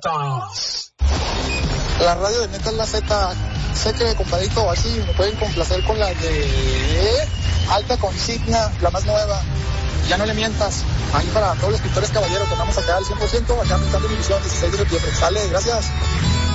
notas. La radio de Neta es la Z. Sé que, compadrito, así me pueden complacer con la de Alta Consigna, la más nueva. Ya no le mientas. Ahí para todos los pintores caballeros que andamos acá al 100%, acá pintando mi visión 16 de septiembre. Sale, gracias.